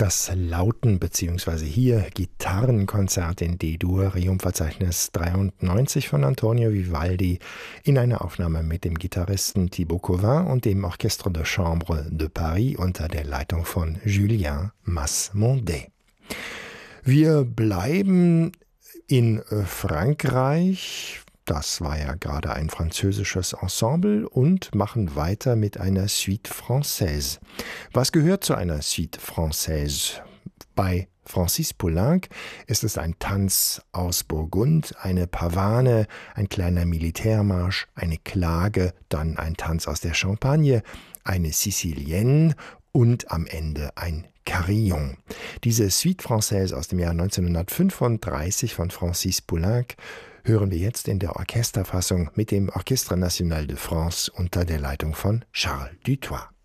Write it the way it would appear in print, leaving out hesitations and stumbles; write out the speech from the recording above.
Das Lauten bzw. hier Gitarrenkonzert in D-Dur, Requiem-Verzeichnis 93 von Antonio Vivaldi in einer Aufnahme mit dem Gitarristen Thibaut Covin und dem Orchestre de Chambre de Paris unter der Leitung von Julien Masmondet. Wir bleiben in Frankreich. Das war ja gerade ein französisches Ensemble und machen weiter mit einer Suite Française. Was gehört zu einer Suite Française? Bei Francis Poulenc ist es ein Tanz aus Burgund, eine Pavane, ein kleiner Militärmarsch, eine Klage, dann ein Tanz aus der Champagne, eine Sicilienne und am Ende ein Carillon. Diese Suite Française aus dem Jahr 1935 von Francis Poulenc hören wir jetzt in der Orchesterfassung mit dem Orchestre National de France unter der Leitung von Charles Dutoit.